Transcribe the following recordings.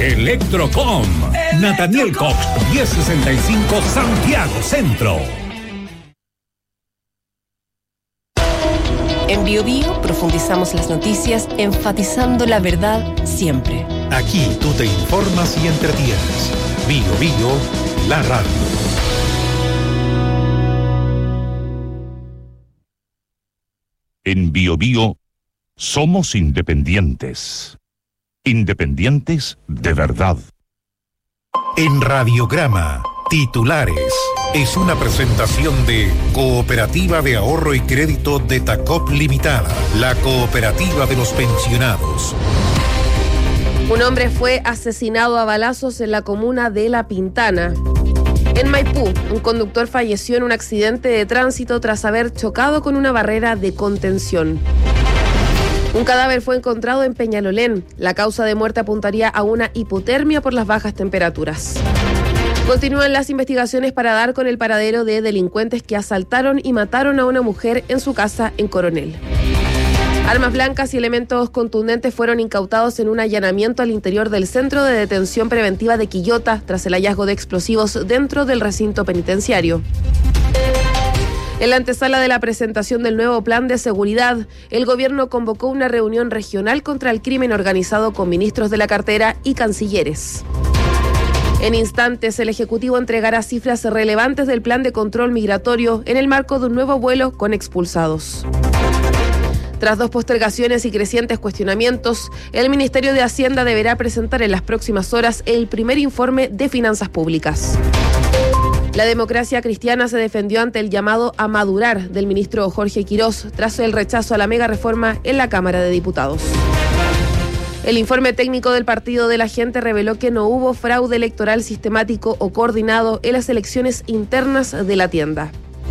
Electrocom. Nathaniel Cox, 1065 Santiago Centro. En BioBio profundizamos las noticias enfatizando la verdad siempre. Aquí tú te informas y entretienes. BioBio, la radio. En BioBio somos independientes. Independientes de verdad. En Radiograma, titulares. Es una presentación de Cooperativa de Ahorro y Crédito de Tacop Limitada, la cooperativa de los pensionados. Un hombre fue asesinado a balazos en la comuna de La Pintana. En Maipú, un conductor falleció en un accidente de tránsito tras haber chocado con una barrera de contención. Un cadáver fue encontrado en Peñalolén. La causa de muerte apuntaría a una hipotermia por las bajas temperaturas. Continúan las investigaciones para dar con el paradero de delincuentes que asaltaron y mataron a una mujer en su casa en Coronel. Armas blancas y elementos contundentes fueron incautados en un allanamiento al interior del Centro de Detención Preventiva de Quillota tras el hallazgo de explosivos dentro del recinto penitenciario. En la antesala de la presentación del nuevo plan de seguridad, el gobierno convocó una reunión regional contra el crimen organizado con ministros de la cartera y cancilleres. En instantes, el Ejecutivo entregará cifras relevantes del plan de control migratorio en el marco de un nuevo vuelo con expulsados. Tras 2 postergaciones y crecientes cuestionamientos, el Ministerio de Hacienda deberá presentar en las próximas horas el primer informe de finanzas públicas. La democracia cristiana se defendió ante el llamado a madurar del ministro Jorge Quirós tras el rechazo a la mega reforma en la Cámara de Diputados. El informe técnico del Partido de la Gente reveló que no hubo fraude electoral sistemático o coordinado en las elecciones internas de la tienda.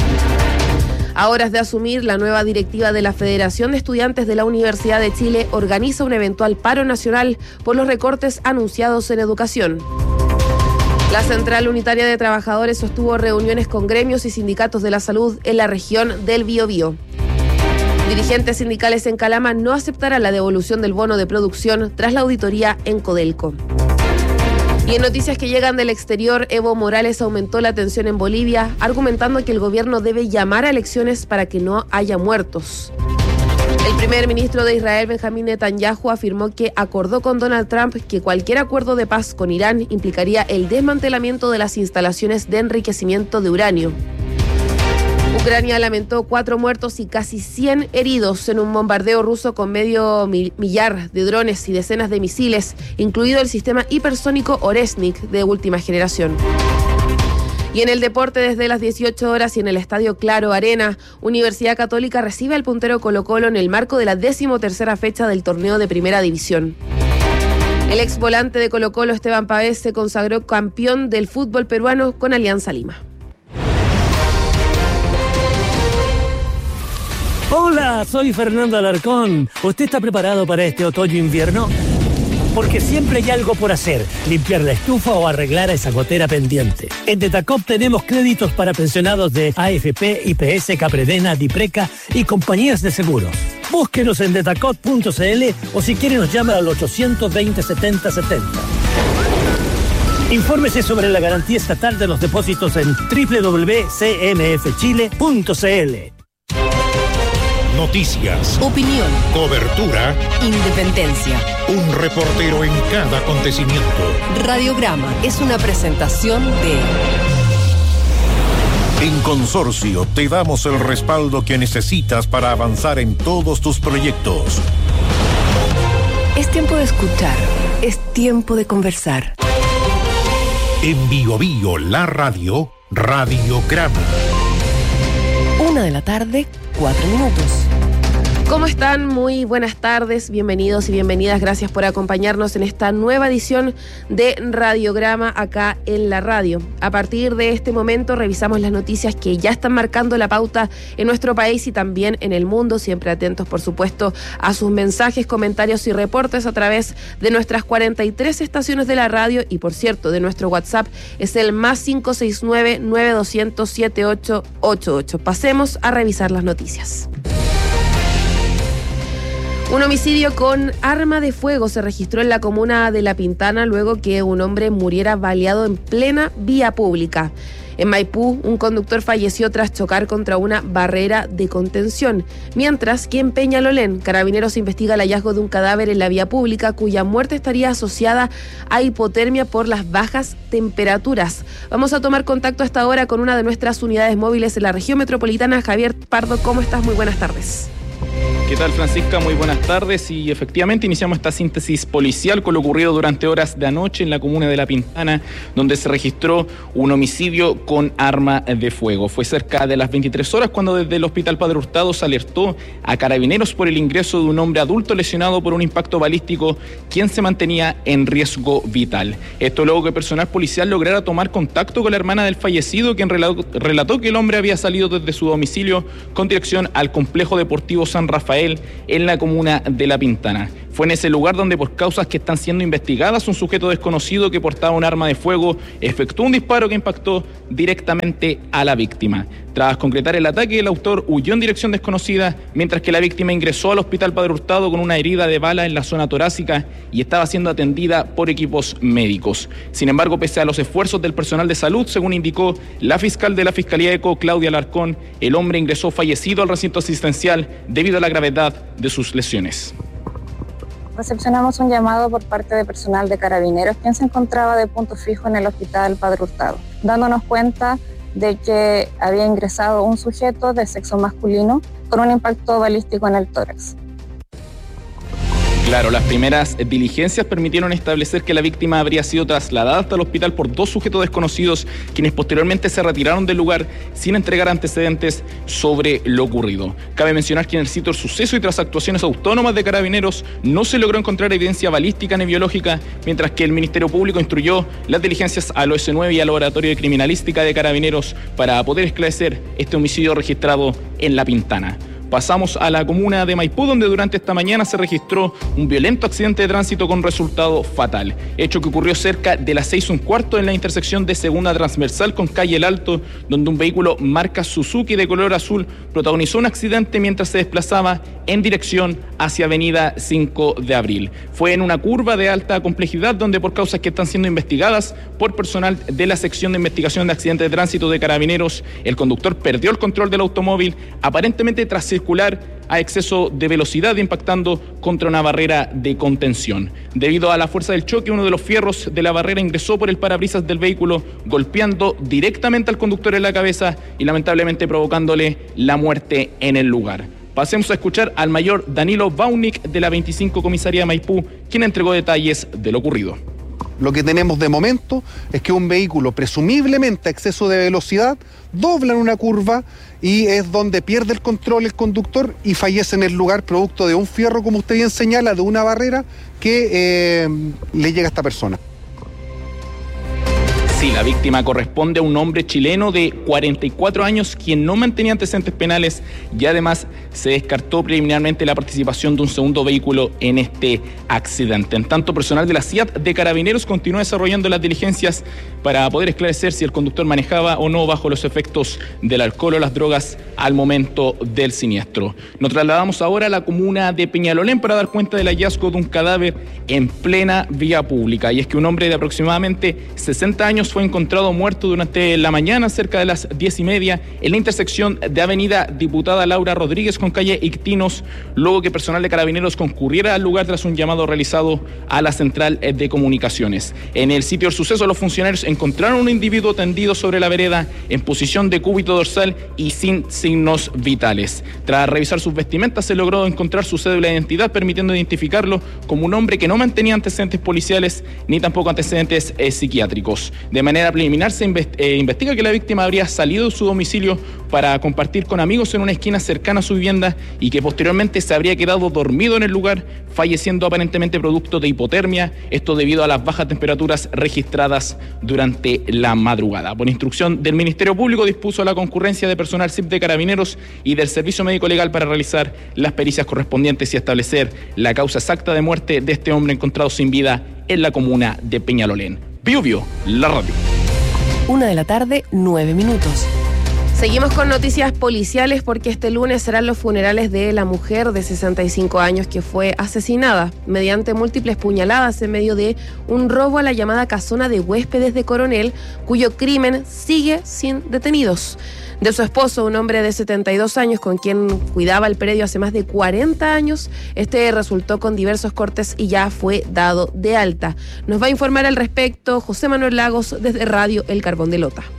A horas de asumir, la nueva directiva de la Federación de Estudiantes de la Universidad de Chile organiza un eventual paro nacional por los recortes anunciados en educación. La Central Unitaria de Trabajadores sostuvo reuniones con gremios y sindicatos de la salud en la región del Biobío. Dirigentes sindicales en Calama no aceptarán la devolución del bono de producción tras la auditoría en Codelco. Y en noticias que llegan del exterior, Evo Morales aumentó la tensión en Bolivia, argumentando que el gobierno debe llamar a elecciones para que no haya muertos. El primer ministro de Israel, Benjamín Netanyahu, afirmó que acordó con Donald Trump que cualquier acuerdo de paz con Irán implicaría el desmantelamiento de las instalaciones de enriquecimiento de uranio. Ucrania lamentó 4 muertos y casi 100 heridos en un bombardeo ruso con medio millar de drones y decenas de misiles, incluido el sistema hipersónico Oresnik de última generación. Y en el deporte, desde las 18 horas y en el Estadio Claro Arena, Universidad Católica recibe al puntero Colo-Colo en el marco de la 13ª fecha del torneo de Primera División. El ex volante de Colo-Colo, Esteban Pavés, se consagró campeón del fútbol peruano con Alianza Lima. Hola, soy Fernando Alarcón. ¿Usted está preparado para este otoño-invierno? Porque siempre hay algo por hacer, limpiar la estufa o arreglar esa gotera pendiente. En Detacop tenemos créditos para pensionados de AFP, IPS, Capredena, Dipreca y compañías de seguros. Búsquenos en detacop.cl o si quiere nos llama al 820 70 70. Infórmese sobre la garantía estatal de los depósitos en www.cmfchile.cl. Noticias, Opinión, cobertura, independencia. un reportero en cada acontecimiento. Radiograma es una presentación de... En Consorcio te damos el respaldo que necesitas para avanzar en todos tus proyectos. Es tiempo de escuchar, es tiempo de conversar. En BioBio, la radio, Radiograma. 1:00 p.m, 4 minutos. ¿Cómo están? Muy buenas tardes, bienvenidos y bienvenidas. Gracias por acompañarnos en esta nueva edición de Radiograma acá en la radio. A partir de este momento revisamos las noticias que ya están marcando la pauta en nuestro país y también en el mundo. Siempre atentos, por supuesto, a sus mensajes, comentarios y reportes a través de nuestras 43 estaciones de la radio y, por cierto, de nuestro WhatsApp es el +569 9200 7888. Pasemos a revisar las noticias. Un homicidio con arma de fuego se registró en la comuna de La Pintana luego que un hombre muriera baleado en plena vía pública. En Maipú, un conductor falleció tras chocar contra una barrera de contención, mientras que en Peñalolén, Carabineros investiga el hallazgo de un cadáver en la vía pública cuya muerte estaría asociada a hipotermia por las bajas temperaturas. Vamos a tomar contacto a esta hora con una de nuestras unidades móviles en la región metropolitana. Javier Pardo, ¿cómo estás? Muy buenas tardes. ¿Qué tal, Francisca? Muy buenas tardes. Y efectivamente iniciamos esta síntesis policial con lo ocurrido durante horas de anoche en la comuna de La Pintana, donde se registró un homicidio con arma de fuego. Fue cerca de las 23 horas cuando desde el Hospital Padre Hurtado se alertó a Carabineros por el ingreso de un hombre adulto lesionado por un impacto balístico, quien se mantenía en riesgo vital. Esto luego que personal policial lograra tomar contacto con la hermana del fallecido, quien relató que el hombre había salido desde su domicilio con dirección al complejo deportivo San Rafael en la comuna de La Pintana. Fue en ese lugar donde, por causas que están siendo investigadas, un sujeto desconocido que portaba un arma de fuego efectuó un disparo que impactó directamente a la víctima. Tras concretar el ataque, el autor huyó en dirección desconocida, mientras que la víctima ingresó al Hospital Padre Hurtado con una herida de bala en la zona torácica y estaba siendo atendida por equipos médicos. Sin embargo, pese a los esfuerzos del personal de salud, según indicó la fiscal de la Fiscalía ECO, Claudia Alarcón, el hombre ingresó fallecido al recinto asistencial debido a la gravedad de sus lesiones. Recepcionamos un llamado por parte de personal de Carabineros, quien se encontraba de punto fijo en el Hospital Padre Hurtado, dándonos cuenta de que había ingresado un sujeto de sexo masculino con un impacto balístico en el tórax. Claro, las primeras diligencias permitieron establecer que la víctima habría sido trasladada hasta el hospital por dos sujetos desconocidos, quienes posteriormente se retiraron del lugar sin entregar antecedentes sobre lo ocurrido. Cabe mencionar que en el sitio del suceso y tras actuaciones autónomas de Carabineros no se logró encontrar evidencia balística ni biológica, mientras que el Ministerio Público instruyó las diligencias al OS9 y al Laboratorio de Criminalística de Carabineros para poder esclarecer este homicidio registrado en La Pintana. Pasamos a la comuna de Maipú, donde durante esta mañana se registró un violento accidente de tránsito con resultado fatal. Hecho que ocurrió cerca de las 6:15 en la intersección de Segunda Transversal con calle El Alto, donde un vehículo marca Suzuki de color azul protagonizó un accidente mientras se desplazaba en dirección hacia avenida 5 de Abril. Fue en una curva de alta complejidad donde, por causas que están siendo investigadas por personal de la sección de investigación de accidentes de tránsito de Carabineros, el conductor perdió el control del automóvil, aparentemente tras circular a exceso de velocidad, impactando contra una barrera de contención. Debido a la fuerza del choque, uno de los fierros de la barrera ingresó por el parabrisas del vehículo, golpeando directamente al conductor en la cabeza y lamentablemente provocándole la muerte en el lugar. Pasemos a escuchar al mayor Danilo Baunik de la 25 Comisaría de Maipú, quien entregó detalles de lo ocurrido. Lo que tenemos de momento es que un vehículo presumiblemente a exceso de velocidad dobla en una curva y es donde pierde el control el conductor y fallece en el lugar producto de un fierro, como usted bien señala, de una barrera que le llega a esta persona. Sí, la víctima corresponde a un hombre chileno de 44 años quien no mantenía antecedentes penales y además se descartó preliminarmente la participación de un segundo vehículo en este accidente. En tanto, personal de la CIAT de Carabineros continúa desarrollando las diligencias para poder esclarecer si el conductor manejaba o no bajo los efectos del alcohol o las drogas al momento del siniestro. Nos trasladamos ahora a la comuna de Peñalolén para dar cuenta del hallazgo de un cadáver en plena vía pública. Y es que un hombre de aproximadamente 60 años fue encontrado muerto durante la mañana, cerca de las 10:30, en la intersección de avenida Diputada Laura Rodríguez con calle Ictinos, luego que personal de Carabineros concurriera al lugar tras un llamado realizado a la central de comunicaciones. En el sitio del suceso, los funcionarios encontraron un individuo tendido sobre la vereda en posición de cúbito dorsal y sin signos vitales. Tras revisar sus vestimentas, se logró encontrar su cédula de identidad, permitiendo identificarlo como un hombre que no mantenía antecedentes policiales ni tampoco antecedentes psiquiátricos. De manera preliminar se investiga que la víctima habría salido de su domicilio para compartir con amigos en una esquina cercana a su vivienda y que posteriormente se habría quedado dormido en el lugar, falleciendo aparentemente producto de hipotermia, esto debido a las bajas temperaturas registradas durante la madrugada. Por instrucción del Ministerio Público, dispuso la concurrencia de personal SIP de Carabineros y del Servicio Médico Legal para realizar las pericias correspondientes y establecer la causa exacta de muerte de este hombre encontrado sin vida en la comuna de Peñalolén. Biobío, la radio. 1:09 p.m. Seguimos con noticias policiales porque este lunes serán los funerales de la mujer de 65 años que fue asesinada mediante múltiples puñaladas en medio de un robo a la llamada casona de huéspedes de Coronel, cuyo crimen sigue sin detenidos. De su esposo, un hombre de 72 años con quien cuidaba el predio hace más de 40 años, este resultó con diversos cortes y ya fue dado de alta. Nos va a informar al respecto José Manuel Lagos desde Radio El Carbón de Lota.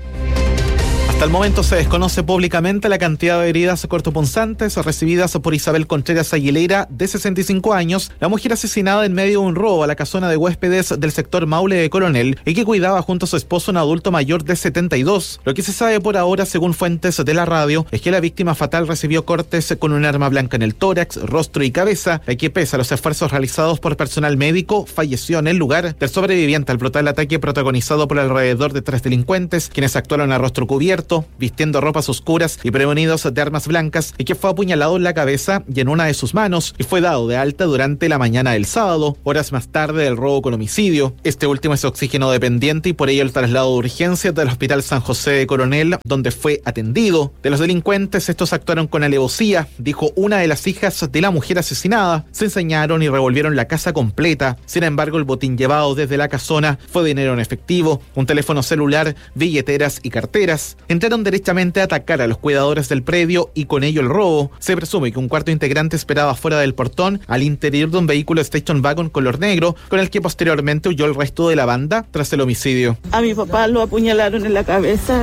Hasta el momento se desconoce públicamente la cantidad de heridas cortopunzantes recibidas por Isabel Contreras Aguilera, de 65 años, la mujer asesinada en medio de un robo a la casona de huéspedes del sector Maule de Coronel y que cuidaba junto a su esposo un adulto mayor de 72. Lo que se sabe por ahora, según fuentes de la radio, es que la víctima fatal recibió cortes con un arma blanca en el tórax, rostro y cabeza, y que pese a los esfuerzos realizados por personal médico, falleció en el lugar. Del sobreviviente al brutal ataque protagonizado por alrededor de 3 delincuentes, quienes actuaron a rostro cubierto, vistiendo ropas oscuras y prevenidos de armas blancas, y que fue apuñalado en la cabeza y en una de sus manos y fue dado de alta durante la mañana del sábado, horas más tarde del robo con homicidio. Este último es oxígeno dependiente y por ello el traslado de urgencias del Hospital San José de Coronel, donde fue atendido. De los delincuentes, estos actuaron con alevosía, dijo una de las hijas de la mujer asesinada. Se ensañaron y revolvieron la casa completa. Sin embargo, el botín llevado desde la casona fue dinero en efectivo, un teléfono celular, billeteras y carteras. Entraron derechamente a atacar a los cuidadores del predio y con ello el robo. Se presume que un cuarto integrante esperaba fuera del portón al interior de un vehículo Station Wagon color negro, con el que posteriormente huyó el resto de la banda tras el homicidio. A mi papá lo apuñalaron en la cabeza,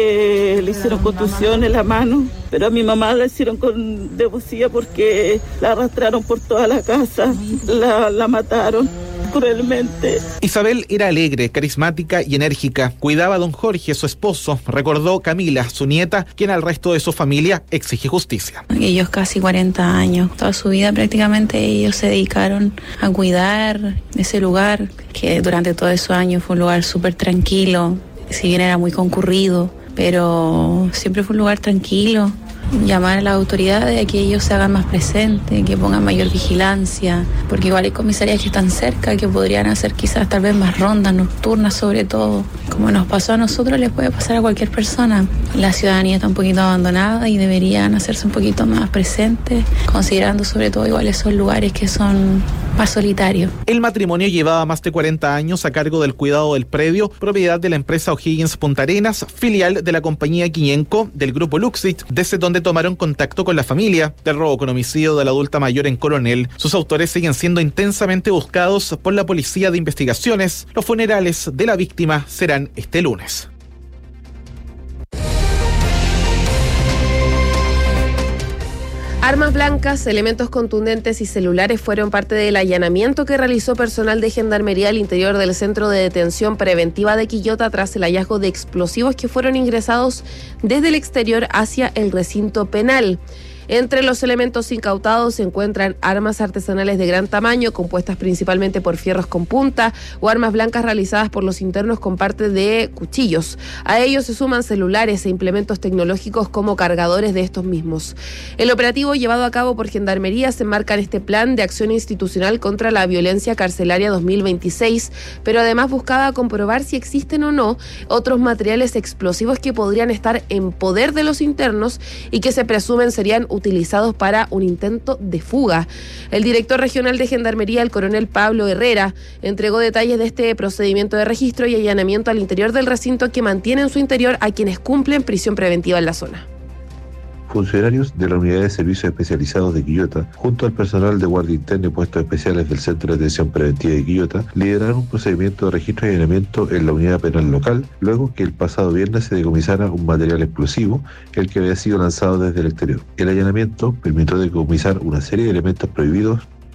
le hicieron contusión en la mano, pero a mi mamá la hicieron con devocía porque la arrastraron por toda la casa, la mataron cruelmente. Isabel era alegre, carismática y enérgica. Cuidaba a don Jorge, su esposo, recordó Camila, su nieta, quien al resto de su familia exige justicia. Ellos casi 40 años, toda su vida prácticamente ellos se dedicaron a cuidar ese lugar, que durante todos esos años fue un lugar súper tranquilo, si bien era muy concurrido, pero siempre fue un lugar tranquilo. Llamar a las autoridades a que ellos se hagan más presentes, que pongan mayor vigilancia, porque igual hay comisarías que están cerca, que podrían hacer quizás tal vez más rondas nocturnas sobre todo. Como nos pasó a nosotros, les puede pasar a cualquier persona. La ciudadanía está un poquito abandonada y deberían hacerse un poquito más presentes, considerando sobre todo igual esos lugares que son más solitarios. El matrimonio llevaba más de 40 años a cargo del cuidado del predio, propiedad de la empresa O'Higgins Punta Arenas, filial de la compañía Quiñenco del grupo Luxit, desde donde tomaron contacto con la familia. Del robo con homicidio de la adulta mayor en Coronel, sus autores siguen siendo intensamente buscados por la Policía de Investigaciones. Los funerales de la víctima serán este lunes. Armas blancas, elementos contundentes y celulares fueron parte del allanamiento que realizó personal de Gendarmería al interior del Centro de Detención Preventiva de Quillota tras el hallazgo de explosivos que fueron ingresados desde el exterior hacia el recinto penal. Entre los elementos incautados se encuentran armas artesanales de gran tamaño, compuestas principalmente por fierros con punta, o armas blancas realizadas por los internos con parte de cuchillos. A ellos se suman celulares e implementos tecnológicos como cargadores de estos mismos. El operativo llevado a cabo por Gendarmería se enmarca en este plan de acción institucional contra la violencia carcelaria 2026, pero además buscaba comprobar si existen o no otros materiales explosivos que podrían estar en poder de los internos y que se presumen serían utilizados para un intento de fuga. El director regional de Gendarmería, el coronel Pablo Herrera, entregó detalles de este procedimiento de registro y allanamiento al interior del recinto que mantiene en su interior a quienes cumplen prisión preventiva en la zona. Funcionarios de la Unidad de Servicios Especializados de Quillota, junto al personal de Guardia Interna y Puestos Especiales del Centro de Detención Preventiva de Quillota, lideraron un procedimiento de registro y allanamiento en la unidad penal local, luego que el pasado viernes se decomisara un material explosivo, el que había sido lanzado desde el exterior. El allanamiento permitió decomisar una serie de elementos prohibidos.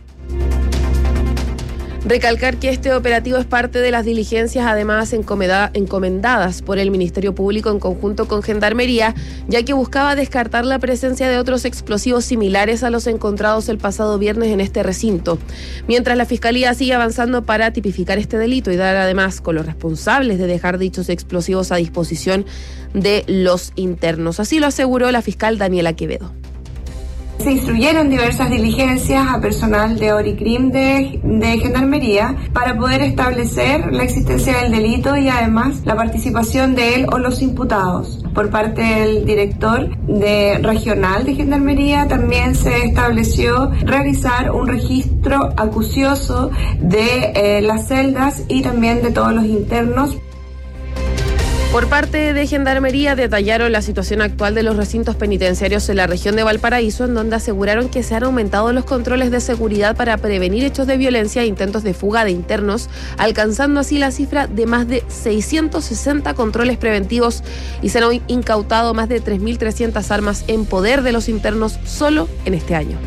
Recalcar que este operativo es parte de las diligencias además encomendadas por el Ministerio Público en conjunto con Gendarmería, ya que buscaba descartar la presencia de otros explosivos similares a los encontrados el pasado viernes en este recinto. Mientras la Fiscalía sigue avanzando para tipificar este delito y dar además con los responsables de dejar dichos explosivos a disposición de los internos. Así lo aseguró la fiscal Daniela Quevedo. Se instruyeron diversas diligencias a personal de ORICRIM de Gendarmería para poder establecer la existencia del delito y además la participación de él o los imputados. Por parte del director regional de Gendarmería también se estableció realizar un registro acucioso de las celdas y también de todos los internos. Por parte de Gendarmería detallaron la situación actual de los recintos penitenciarios en la región de Valparaíso, en donde aseguraron que se han aumentado los controles de seguridad para prevenir hechos de violencia e intentos de fuga de internos, alcanzando así la cifra de más de 660 controles preventivos y se han incautado más de 3.300 armas en poder de los internos solo en este año.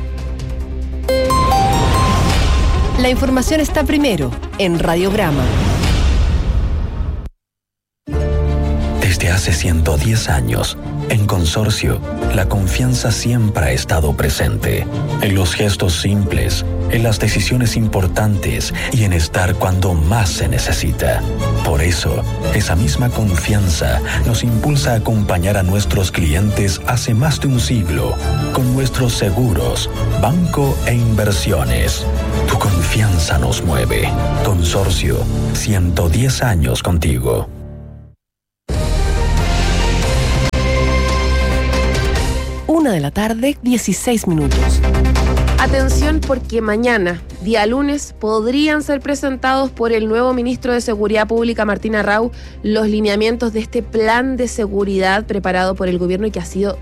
La información está primero en Radiograma. Desde hace 110 años, en Consorcio, la confianza siempre ha estado presente. En los gestos simples, en las decisiones importantes y en estar cuando más se necesita. Por eso, esa misma confianza nos impulsa a acompañar a nuestros clientes hace más de un siglo, con nuestros seguros, banco e inversiones. Tu confianza nos mueve. Consorcio, 110 años contigo. 1:16 p.m. Atención porque mañana, día lunes, podrían ser presentados por el nuevo ministro de Seguridad Pública, Martín Arrau, los lineamientos de este plan de seguridad preparado por el gobierno y que ha sido